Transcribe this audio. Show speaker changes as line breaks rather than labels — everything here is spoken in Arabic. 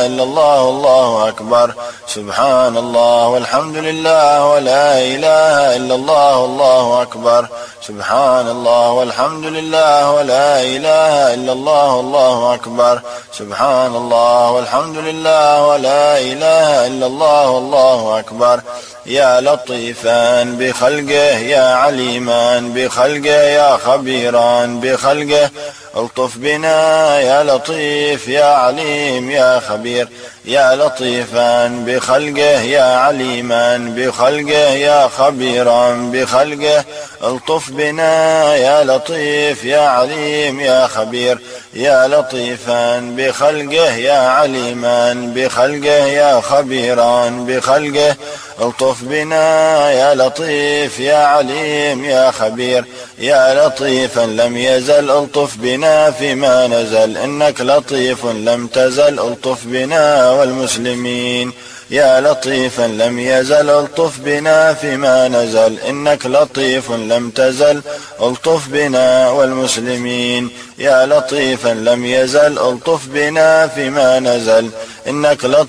إلا الله الله أكبر. سبحان الله والحمد لله ولا إله إلا الله الله أكبر. سبحان الله والحمد لله ولا إله إلا الله الله أكبر. سبحان الله والحمد لله ولا إله إلا الله الله أكبر. يا لطيفا بخلقه يا عليما بخلقه يا خبيرا بخلقه الطف بنا يا لطيف يا عليم يا خبير. يا لطيفا بخلقه يا عليما بخلقه يا خبيرا بخلقه الطف بنا يا لطيف يا عليم يا خبير. يا لطيفا بخلقه يا عليما بخلقه يا خبيرا بخلقه الطف بنا يا لطيف يا عليم يا خبير. يا لطيفا لم يزل الطف بنا فيما نزل إنك لطيف لم تزل الطف بنا والمسلمين. يا لطيفا لم يزل الطف بنا فيما نزل إنك لطيف لم تزل الطف بنا والمسلمين. يا لطيفا لم يزل الطف بنا فيما نزل إنك لطيف